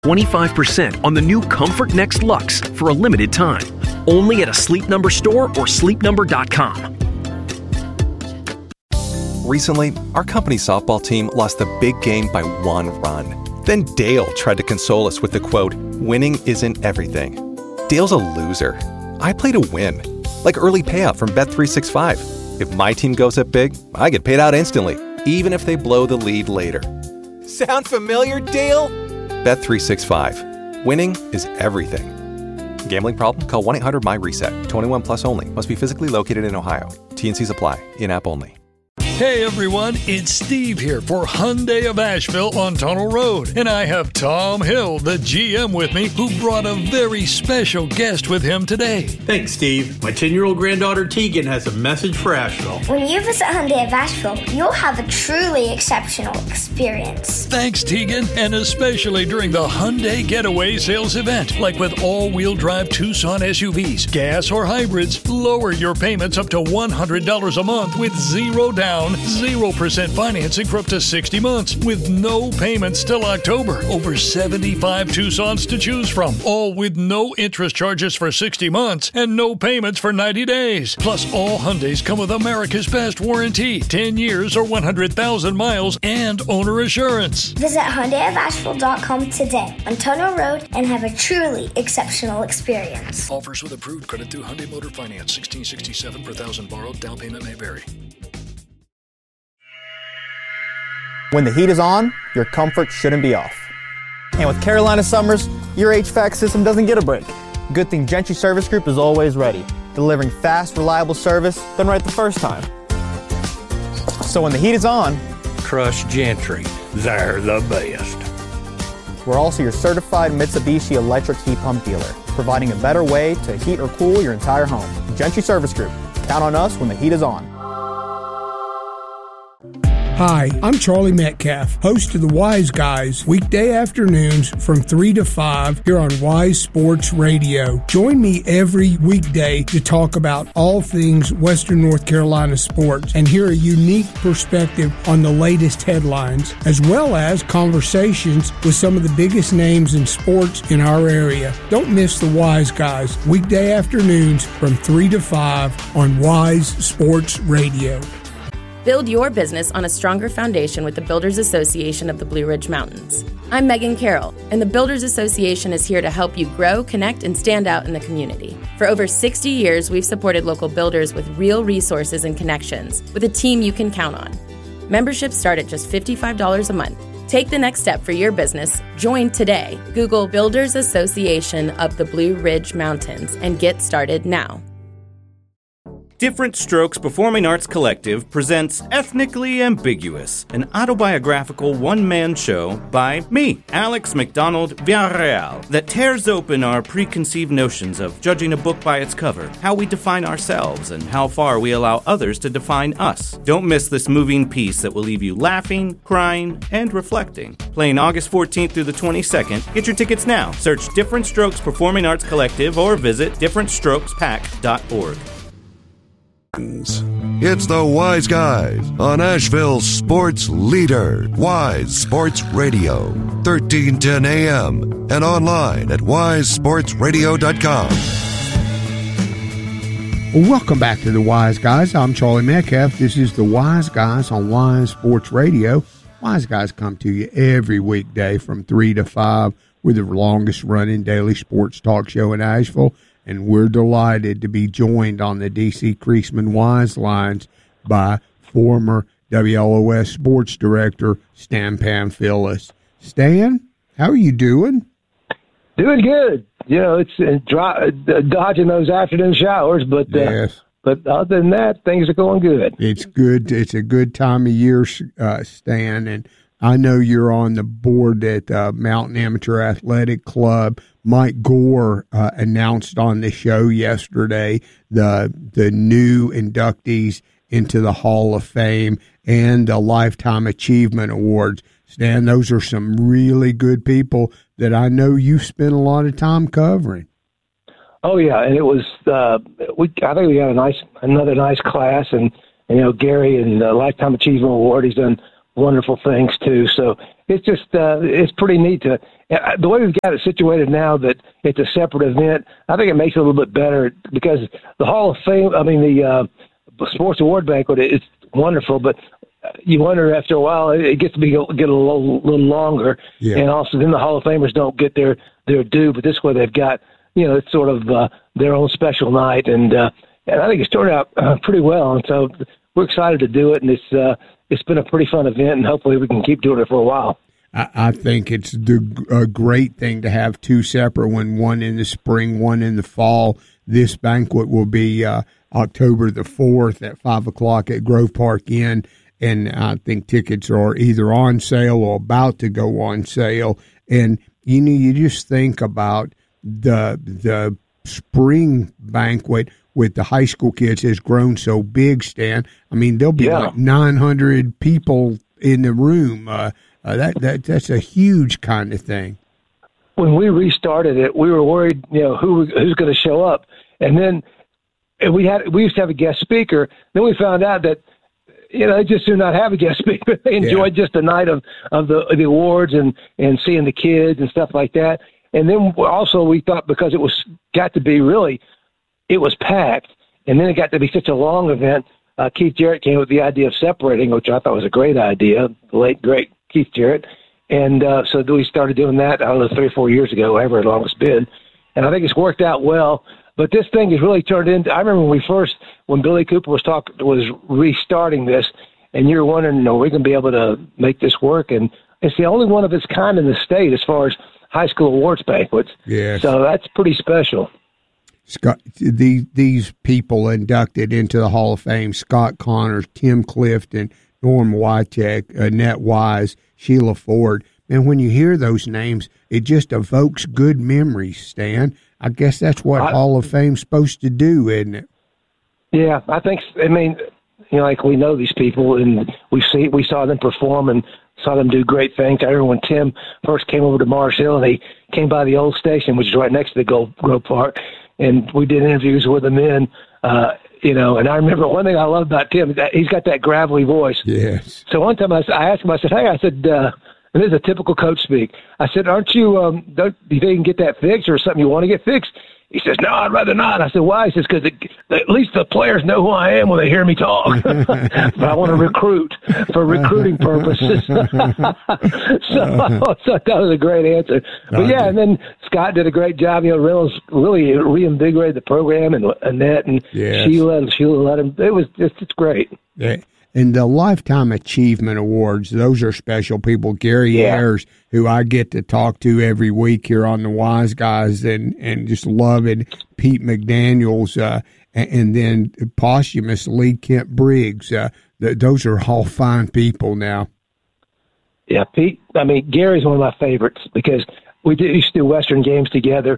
25% on the new Comfort Next Luxe for a limited time. Only at a Sleep Number store or sleepnumber.com. Recently, our company's softball team lost the big game by 1 run. Then Dale tried to console us with the quote, "Winning isn't everything." Dale's a loser. I play to win. Like early payout from Bet365. If my team goes up big, I get paid out instantly, even if they blow the lead later. Sound familiar, Dale? Bet365. Winning is everything. Gambling problem? Call 1-800-MY-RESET. 21 plus only. Must be physically located in Ohio. T&Cs apply. In-app only. Hey everyone, it's Steve here for Hyundai of Asheville on Tunnel Road. And I have Tom Hill, the GM, with me, who brought a very special guest with him today. Thanks, Steve. My 10-year-old granddaughter Tegan has a message for Asheville. When you visit Hyundai of Asheville, you'll have a truly exceptional experience. Thanks, Tegan, and especially during the Hyundai Getaway Sales event. Like with all-wheel drive Tucson SUVs, gas or hybrids, lower your payments up to $100 a month with zero down, 0% financing for up to 60 months with no payments till October. Over 75 Tucsons to choose from, all with no interest charges for 60 months and no payments for 90 days. Plus, all Hyundais come with America's Best warranty, 10 years or 100,000 miles, and owner assurance. Visit HyundaiofAsheville.com today on Tunnel Road and have a truly exceptional experience. Offers with approved credit through Hyundai Motor Finance. $1,667 per thousand borrowed. Down payment may vary. When the heat is on, your comfort shouldn't be off. And with Carolina summers, your HVAC system doesn't get a break. Good thing Gentry Service Group is always ready, delivering fast, reliable service done right the first time. So when the heat is on, trust Gentry. They're the best. We're also your certified Mitsubishi electric heat pump dealer, providing a better way to heat or cool your entire home. Gentry Service Group. Count on us when the heat is on. Hi, I'm Charlie Metcalf, host of the Wise Guys, weekday afternoons from 3 to 5 here on Wise Sports Radio. Join me every weekday to talk about all things Western North Carolina sports and hear a unique perspective on the latest headlines, as well as conversations with some of the biggest names in sports in our area. Don't miss the Wise Guys, weekday afternoons from 3 to 5 on Wise Sports Radio. Build your business on a stronger foundation with the Builders Association of the Blue Ridge Mountains. I'm Megan Carroll, and the Builders Association is here to help you grow, connect, and stand out in the community. For over 60 years, we've supported local builders with real resources and connections, with a team you can count on. Memberships start at just $55 a month. Take the next step for your business. Join today. Google Builders Association of the Blue Ridge Mountains and get started now. Different Strokes Performing Arts Collective presents Ethnically Ambiguous, an autobiographical one-man show by me, Alex McDonald Villarreal, that tears open our preconceived notions of judging a book by its cover, how we define ourselves, and how far we allow others to define us. Don't miss this moving piece that will leave you laughing, crying, and reflecting. Playing August 14th through the 22nd. Get your tickets now. Search Different Strokes Performing Arts Collective or visit differentstrokespac.org. It's the Wise Guys on Asheville's sports leader, Wise Sports Radio, 1310 AM, and online at wisesportsradio.com. Welcome back to the Wise Guys. I'm Charlie Metcalf. This is the Wise Guys on Wise Sports Radio. Wise Guys come to you every weekday from 3 to 5. We're the longest running daily sports talk show in Asheville. And we're delighted to be joined on the D.C. Creasman Wise lines by former WLOS sports director Stan Pamphilis. Stan, how are you doing? Doing good. You know, it's dodging those afternoon showers, but yes. But other than that, things are going good. It's good. It's a good time of year, Stan, and I know you're on the board at Mountain Amateur Athletic Club. Mike Gore announced on the show yesterday the new inductees into the Hall of Fame and the Lifetime Achievement Awards. Stan, those are some really good people that I know you spent a lot of time covering. Oh yeah, and it was I think we got another nice class, and you know Gary and the Lifetime Achievement Award. He's done wonderful things too. So it's just it's pretty neat to the way we've got it situated now that it's a separate event. I think it makes it a little bit better because the Hall of Fame, the Sports Award Banquet, it's wonderful, but you wonder after a while it gets to get a little longer, and also then the Hall of Famers don't get their due. But this way they've got it's sort of their own special night, and I think it's turned out pretty well. And so we're excited to do it, and it's been a pretty fun event, and hopefully we can keep doing it for a while. I think it's a great thing to have two separate one in the spring, one in the fall. This banquet will be October the 4th at 5 o'clock at Grove Park Inn. And I think tickets are either on sale or about to go on sale. And, you just think about the spring banquet with the high school kids has grown so big, Stan. I mean, there'll be like 900 people in the room. That's a huge kind of thing. When we restarted it, we were worried, who's going to show up. And then we used to have a guest speaker. Then we found out that they just do not have a guest speaker. They enjoyed just the night of the awards and seeing the kids and stuff like that. And then also we thought because it was packed, and then it got to be such a long event, Keith Jarrett came with the idea of separating, which I thought was a great idea, the late, great Keith Jarrett. And so we started doing that, I don't know, 3 or 4 years ago, however long it's been. And I think it's worked out well. But this thing has really turned into. I remember when Billy Cooper was restarting this, and you're wondering, are we going to be able to make this work? And it's the only one of its kind in the state as far as high school awards banquets. Yes. So that's pretty special. Scott, these people inducted into the Hall of Fame: Scott Connors, Tim Clifton, Norm Wycheck, Annette Wise, Sheila Ford. And when you hear those names, it just evokes good memories, Stan. I guess that's what Hall of Fame's supposed to do, isn't it? Yeah, I think. Like we know these people, and we saw them perform and saw them do great things. I remember when Tim first came over to Mars Hill, and he came by the old station, which is right next to the Grove Park, and we did interviews with him then. And I remember one thing I love about Tim is that he's got that gravelly voice. Yes. So one time I asked him, I said, and this is a typical coach speak. I said, "Aren't you? Do you think you can get that fixed, or something you want to get fixed?" He says, "No, I'd rather not." I said, "Why?" He says, "Because at least the players know who I am when they hear me talk. But I want to recruit for recruiting purposes." So that was a great answer. But yeah, and then Scott did a great job. Reynolds really reinvigorated the program, and Annette and Sheila let him. It's great. Yeah. And the Lifetime Achievement Awards, those are special people. Gary Ayers, who I get to talk to every week here on the Wise Guys, and just love it. Pete McDaniels, and then posthumously Kent Briggs. Those are all fine people now. Yeah, Pete. Gary's one of my favorites because we used to do Western games together.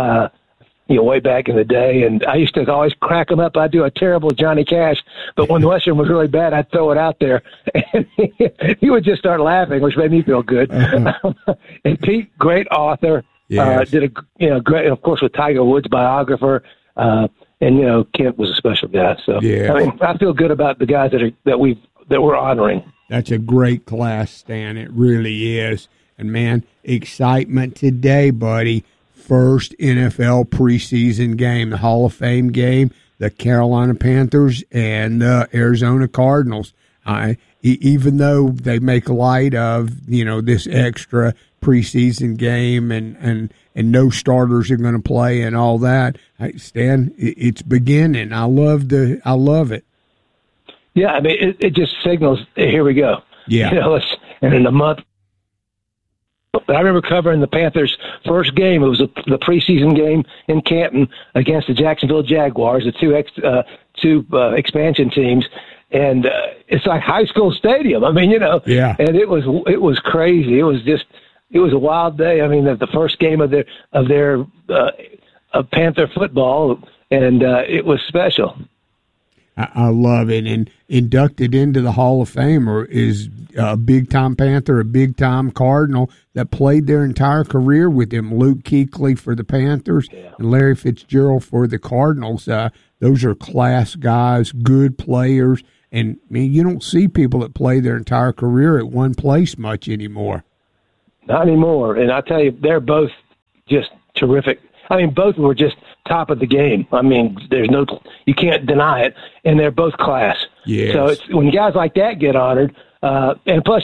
Way back in the day, and I used to always crack him up. I'd do a terrible Johnny Cash, but when the Western was really bad, I'd throw it out there, and he would just start laughing, which made me feel good. And Pete, great author, did a great, of course, with Tiger Woods biographer, and Kent was a special guy. So I feel good about the guys that we're honoring. That's a great class, Stan. It really is, and man, excitement today, buddy. First NFL preseason game, the Hall of Fame game, the Carolina Panthers and the Arizona Cardinals. Even though they make light of, this extra preseason game and no starters are going to play and all that, Stan, it's beginning. I love it. Yeah, it just signals, here we go. Yeah. And in a month. But I remember covering the Panthers' first game. It was the preseason game in Canton against the Jacksonville Jaguars, the two expansion teams, and it's like high school stadium. Yeah. And it was crazy. It was a wild day. The first game of their Panther football, and it was special. I love it. And inducted into the Hall of Fame is a big-time Panther, a big-time Cardinal that played their entire career with him. Luke Kuechly for the Panthers and Larry Fitzgerald for the Cardinals. Those are class guys, good players, And I mean, you don't see people that play their entire career at one place much anymore. Not anymore. And I tell you, they're both just terrific. I mean, both were just top of the game. I mean, you can't deny it. And they're both class. Yes. So it's when guys like that get honored, and plus,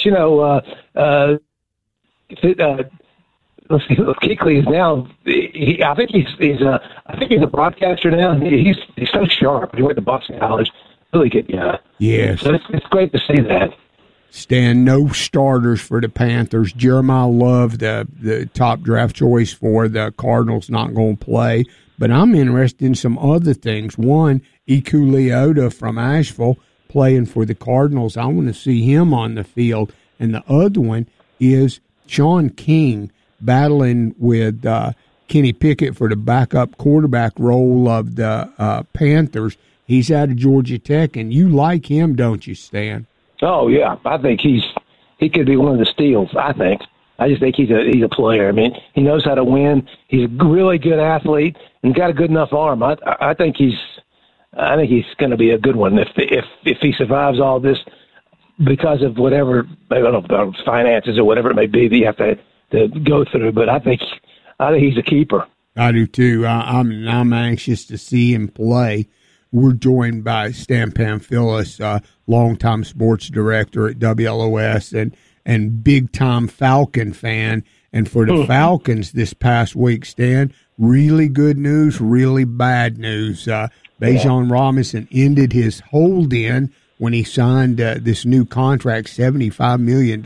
Kuechly is now. I think he's a broadcaster now. He's so sharp. He went to Boston College. Really good guy. Yes. So it's great to see that. Stan, no starters for the Panthers. Jeremiah Love, the top draft choice for the Cardinals, not going to play. But I'm interested in some other things. One, Iku Leota from Asheville playing for the Cardinals. I want to see him on the field. And the other one is Sean King battling with Kenny Pickett for the backup quarterback role of the Panthers. He's out of Georgia Tech, and you like him, don't you, Stan? Oh yeah, I think he could be one of the steals. I just think he's a player. I mean, he knows how to win. He's a really good athlete and got a good enough arm. I think he's going to be a good one if he survives all this because of whatever, I don't know, finances or whatever it may be that you have to go through. But I think he's a keeper. I do too. I'm anxious to see him play. We're joined by Stan Pamphilus, longtime sports director at WLOS and big-time Falcon fan. And for the Falcons this past week, Stan, really good news, really bad news. Bijan Robinson ended his hold-in when he signed this new contract, $75 million,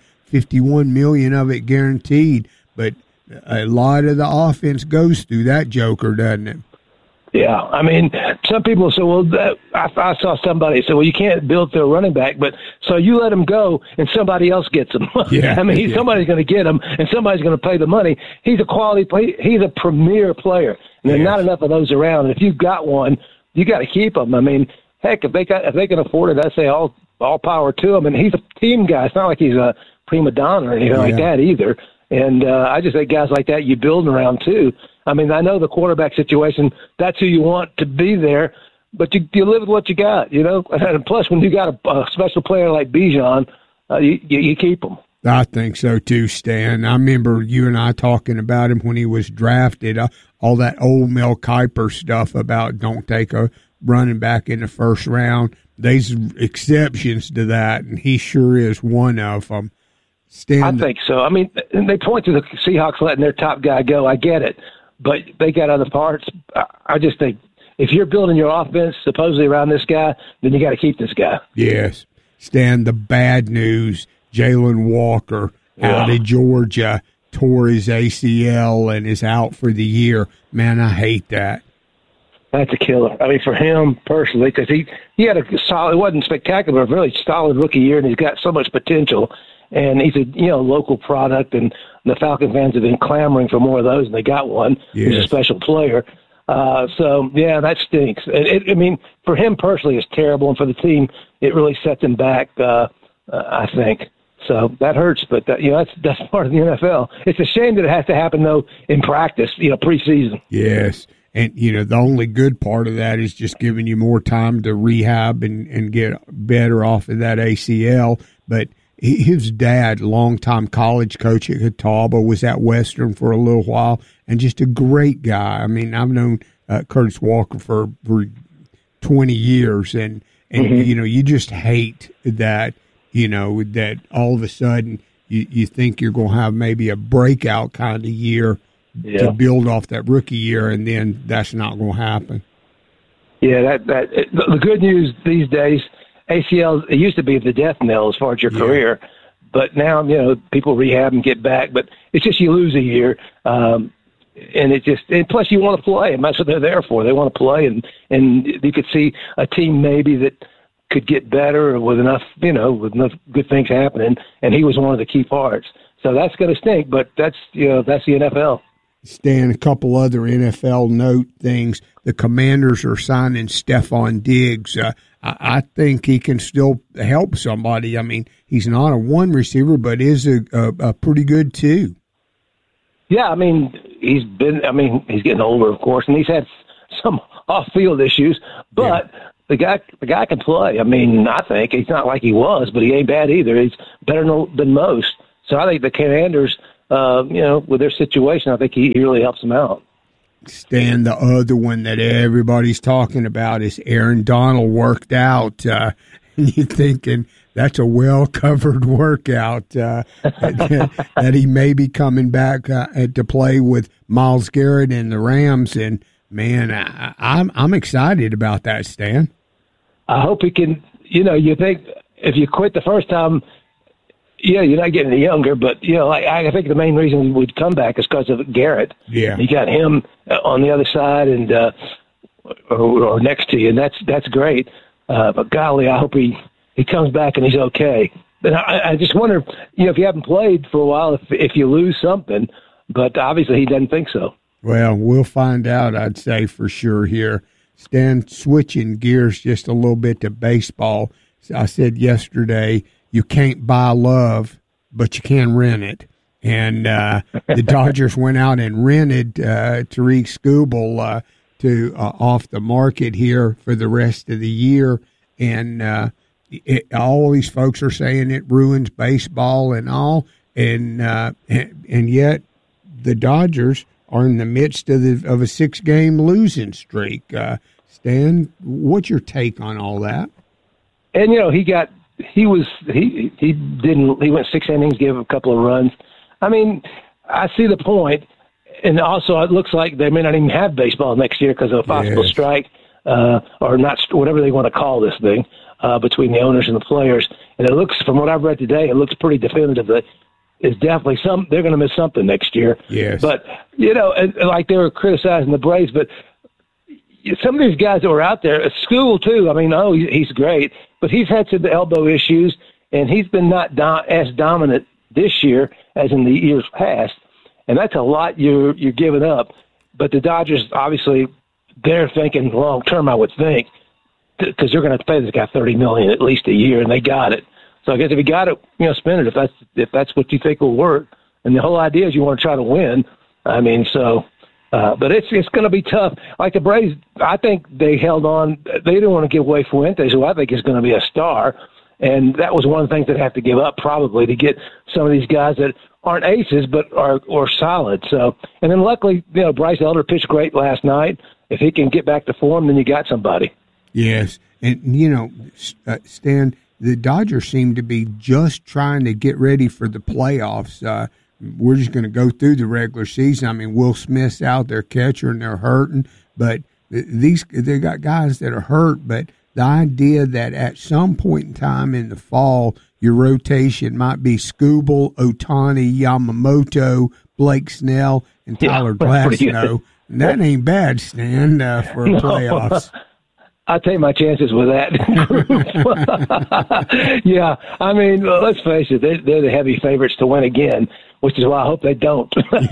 $51 million of it guaranteed. But a lot of the offense goes through that joker, doesn't it? Yeah, I mean, some people say, well, I saw somebody say, well, you can't build through a running back, but so you let him go and somebody else gets him. Yeah, I mean, somebody's going to get him and somebody's going to pay the money. He's a quality player. He's a premier player, and there's not enough of those around. And if you've got one, you got to keep him. I mean, heck, if they can afford it, I say all power to him. And he's a team guy. It's not like he's a prima donna or anything like that either. And I just think guys like that you build around too. I mean, I know the quarterback situation, that's who you want to be there, but you live with what you got, you know? And plus, when you got a special player like Bijan, you keep him. I think so too, Stan. I remember you and I talking about him when he was drafted, all that old Mel Kiper stuff about don't take a running back in the first round. There's exceptions to that, and he sure is one of them. I think so. I mean, they point to the Seahawks letting their top guy go. I get it. But they got other parts. I just think if you're building your offense supposedly around this guy, then you got to keep this guy. Yes. Stan, the bad news, Jalen Walker out of Georgia tore his ACL and is out for the year. Man, I hate that. That's a killer. I mean, for him personally, because he had a solid, it wasn't spectacular, but really solid rookie year, and he's got so much potential. And he's a local product, and the Falcon fans have been clamoring for more of those, and they got one. Yes. He's a special player. So, yeah, that stinks. I mean, for him personally, it's terrible, and for the team, it really sets him back, I think. So that hurts, but that's part of the NFL. It's a shame that it has to happen, though, in practice, preseason. Yes. And, the only good part of that is just giving you more time to rehab and get better off of that ACL. But his dad, longtime college coach at Catawba, was at Western for a little while, and just a great guy. I mean, I've known Curtis Walker for 20 years, and you just hate that, that all of a sudden you think you're going to have maybe a breakout kind of year to build off that rookie year, and then that's not going to happen. Yeah, the good news these days, ACL, it used to be the death knell as far as your career, but now, people rehab and get back, but it's just you lose a year, and plus you want to play, and that's what they're there for. They want to play, and you could see a team maybe that could get better with enough, with enough good things happening, and he was one of the key parts. So that's going to stink, but that's the NFL. Stan, a couple other NFL note things. The Commanders are signing Stephon Diggs. I think he can still help somebody. I mean, he's not a one receiver, but is a pretty good two. Yeah, I mean, he's getting older, of course, and he's had some off-field issues, but the guy can play. I mean, I think he's not like he was, but he ain't bad either. He's better than most. So I think the Commanders, with their situation, I think he really helps them out. Stan, the other one that everybody's talking about is Aaron Donald worked out. And you're thinking that's a well-covered workout that he may be coming back to play with Myles Garrett and the Rams. And, man, I'm excited about that, Stan. I hope he can. You think if you quit the first time, you're not getting any younger, but, I think the main reason he would come back is because of Garrett. Yeah. You got him on the other side and or next to you, and that's great. But, golly, I hope he comes back and he's okay. And I just wonder, if you haven't played for a while, if you lose something, but obviously he doesn't think so. Well, we'll find out, I'd say, for sure here. Stan, switching gears just a little bit to baseball. I said yesterday, you can't buy love, but you can rent it. And the Dodgers went out and rented Tariq Skubal to off the market here for the rest of the year. And all these folks are saying it ruins baseball and all. And yet the Dodgers are in the midst of a 6-game losing streak. Stan, what's your take on all that? And he went 6 innings, gave a couple of runs. I mean, I see the point. And also, it looks like they may not even have baseball next year because of a possible strike, or not, whatever they want to call this thing, between the owners and the players. And it looks, from what I've read today, it looks pretty definitive that it's definitely they're going to miss something next year. Yes. But, and like they were criticizing the Braves, but some of these guys that were out there, at school too, I mean, he's great, but he's had some elbow issues, and he's been not as dominant this year as in the years past. And that's a lot you're giving up. But the Dodgers, obviously, they're thinking long term, I would think, because they're going to have to pay this guy $30 million at least a year, and they got it. So I guess if you got it, spend it if that's what you think will work. And the whole idea is you want to try to win. I mean, so, but it's going to be tough. Like the Braves, I think they held on. They didn't want to give away Fuentes, who I think is going to be a star. And that was one of the things they'd have to give up probably to get some of these guys that aren't aces but are solid. So, and then luckily, Bryce Elder pitched great last night. If he can get back to form, then you got somebody. Yes, and Stan, the Dodgers seem to be just trying to get ready for the playoffs. We're just going to go through the regular season. I mean, Will Smith's out, their catcher, and they're hurting. But they got guys that are hurt. But the idea that at some point in time in the fall, your rotation might be Skubal, Ohtani, Yamamoto, Blake Snell, and Tyler Glasnow. And that ain't bad, Stan, for playoffs. I'll take my chances with that. Yeah, I mean, let's face it, they're the heavy favorites to win again, which is why I hope they don't. But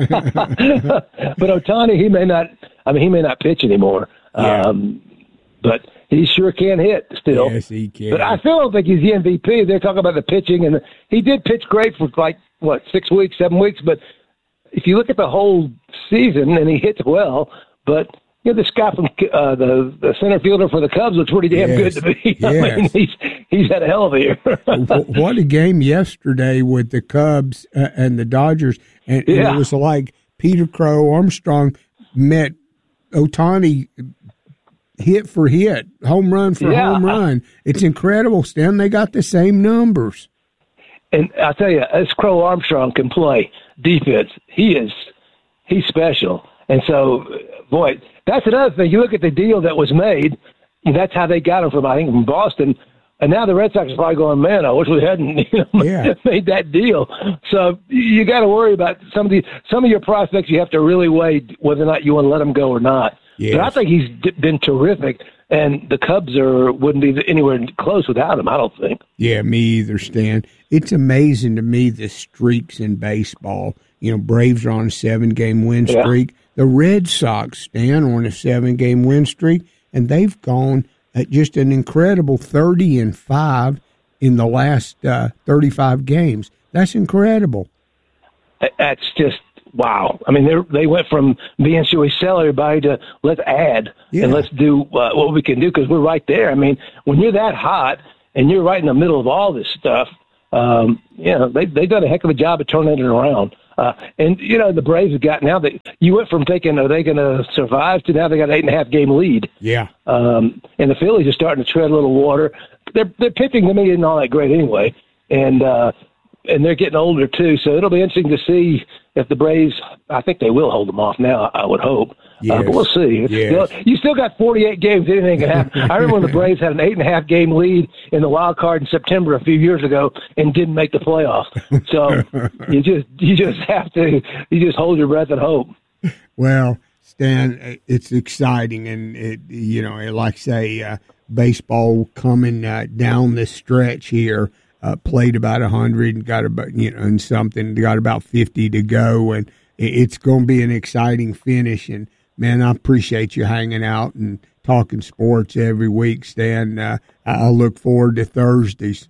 Ohtani, he may not pitch anymore. Yeah. But he sure can hit still. Yes, he can. But I still don't think he's the MVP. They're talking about the pitching, and he did pitch great for 7 weeks. But if you look at the whole season, and he hits well, but this guy from the center fielder for the Cubs looks pretty damn good to me. Yes. I mean, he's had a hell of a year. What a game yesterday with the Cubs and the Dodgers, and it was like Peter Crow Armstrong met Ohtani hit for hit, home run for home run. It's incredible, Stan. They got the same numbers. And I'll tell you, as Crow Armstrong can play defense, he's special. And so, boy, that's another thing. You look at the deal that was made, and that's how they got him from Boston. And now the Red Sox are probably going, man, I wish we hadn't made that deal. So you got to worry about some of your prospects. You have to really weigh whether or not you want to let them go or not. Yes. But I think he's been terrific, and the Cubs wouldn't be anywhere close without him, I don't think. Yeah, me either, Stan. It's amazing to me the streaks in baseball. Braves are on a 7-game win streak. Yeah. The Red Sox, Stan, are on a 7-game win streak, and they've gone at just an incredible 30-5 in the last 35 games. That's incredible. That's just wow. I mean, they went from being, should we sell everybody, to let's add and let's do what we can do, because we're right there. I mean, when you're that hot and you're right in the middle of all this stuff, they've done a heck of a job of turning it around. And the Braves have got, now that you went from thinking, are they going to survive, to now they got an 8.5 game lead. Yeah. And the Phillies are starting to tread a little water. Their pitching to me isn't all that great anyway. And they're getting older too. So it'll be interesting to see if the Braves, I think they will hold them off now, I would hope. Yes. But we'll see. Yes. You still got 48 games. Anything can happen. I remember when the Braves had an 8.5 game lead in the wild card in September a few years ago and didn't make the playoffs. So you just hold your breath and hope. Well, Stan, it's exciting, and like say, baseball coming down this stretch here. Played about 100, got about and something, got about 50 to go, and it's going to be an exciting finish. And man, I appreciate you hanging out and talking sports every week, Stan. I look forward to Thursdays.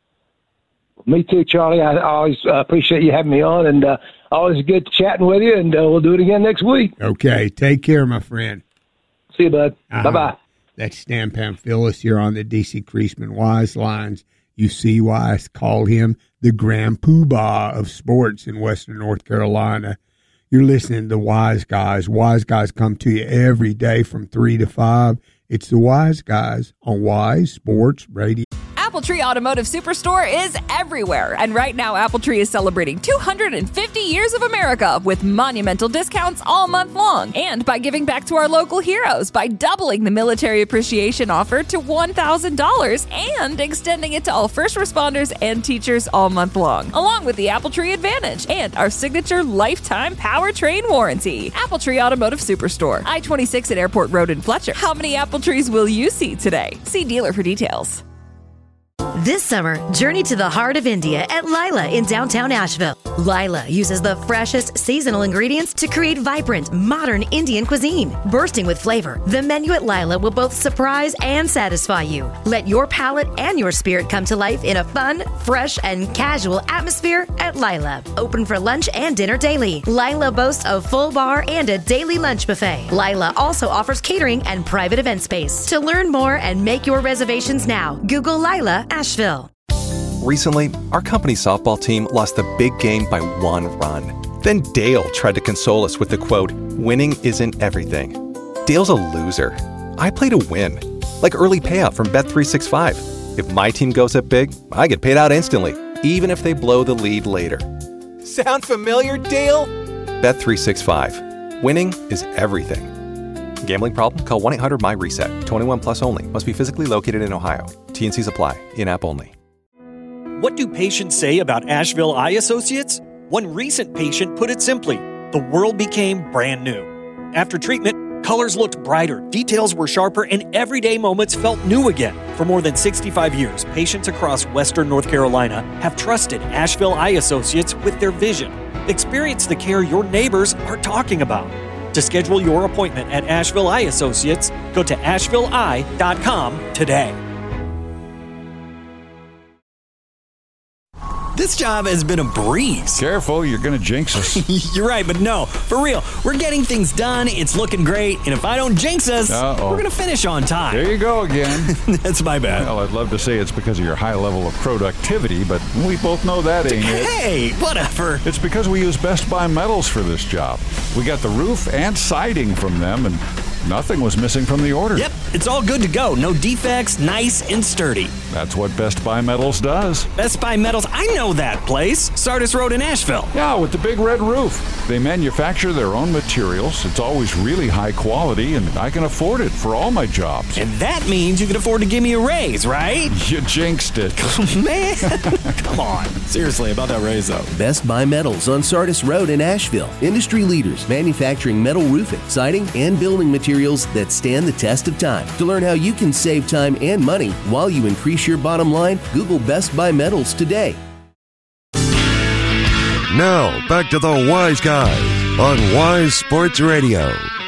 Me too, Charlie. I always appreciate you having me on, and always good chatting with you. And we'll do it again next week. Okay, take care, my friend. See you, bud. Bye-bye. That's Stan Pamphilis here on the DC Creasman Wise Lines. You see why I call him the Grand Poobah of sports in Western North Carolina. You're listening to Wise Guys. Wise Guys come to you every day from 3 to 5. It's the Wise Guys on Wise Sports Radio. Appletree Automotive Superstore is everywhere. And right now, Appletree is celebrating 250 years of America with monumental discounts all month long. And by giving back to our local heroes by doubling the military appreciation offer to $1,000 and extending it to all first responders and teachers all month long, along with the Appletree Advantage and our signature lifetime powertrain warranty. Appletree Automotive Superstore, I-26 at Airport Road in Fletcher. How many Appletrees will you see today? See dealer for details. This summer, journey to the heart of India at Lila in downtown Asheville. Lila uses the freshest seasonal ingredients to create vibrant, modern Indian cuisine. Bursting with flavor, the menu at Lila will both surprise and satisfy you. Let your palate and your spirit come to life in a fun, fresh, and casual atmosphere at Lila. Open for lunch and dinner daily. Lila boasts a full bar and a daily lunch buffet. Lila also offers catering and private event space. To learn more and make your reservations now, Google Lila Asheville. Recently, our company softball team lost the big game by 1 run. Then Dale tried to console us with the quote, "Winning isn't everything." Dale's a loser. I play to win. Like early payout from Bet365. If my team goes up big, I get paid out instantly, even if they blow the lead later. Sound familiar, Dale? Bet365. Winning is everything. Gambling problem? Call 1-800-MY-RESET. 21 plus only. Must be physically located in Ohio. T&Cs apply. In-app only. What do patients say about Asheville Eye Associates? One recent patient put it simply, the world became brand new. After treatment, colors looked brighter, details were sharper, and everyday moments felt new again. For more than 65 years, patients across Western North Carolina have trusted Asheville Eye Associates with their vision. Experience the care your neighbors are talking about. To schedule your appointment at Asheville Eye Associates, go to ashevilleeye.com today. This job has been a breeze. Careful, you're going to jinx us. You're right, but no, for real. We're getting things done, it's looking great, and if I don't jinx us, we're going to finish on time. There you go again. That's my bad. Well, I'd love to say it's because of your high level of productivity, but we both know that ain't it. Hey, whatever. It's because we use Best Buy Metals for this job. We got the roof and siding from them, and nothing was missing from the order. Yep, it's all good to go. No defects, nice and sturdy. That's what Best Buy Metals does. Best Buy Metals, I know that place. Sardis Road in Asheville. Yeah, with the big red roof. They manufacture their own materials. It's always really high quality, and I can afford it for all my jobs. And that means you can afford to give me a raise, right? You jinxed it. Man, come on. Seriously, about that raise, though. Best Buy Metals on Sardis Road in Asheville. Industry leaders manufacturing metal roofing, siding, and building materials that stand the test of time. To learn how you can save time and money while you increase your bottom line, Google Best Buy Metals today. Now, back to the Wise Guys on Wise Sports Radio.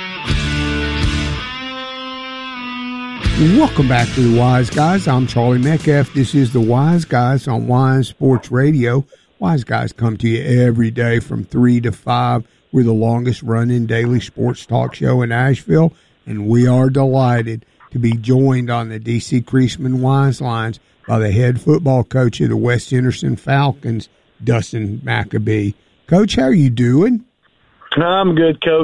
Welcome back to the Wise Guys. I'm Charlie Metcalf. This is the Wise Guys on Wise Sports Radio. Wise Guys come to you every day from 3 to 5. We're the longest-running daily sports talk show in Asheville, and we are delighted to be joined on the D.C. Creasman Wise Lines by the head football coach of the West Henderson Falcons, Dustin McAbee. Coach, how are you doing? I'm good, Coach.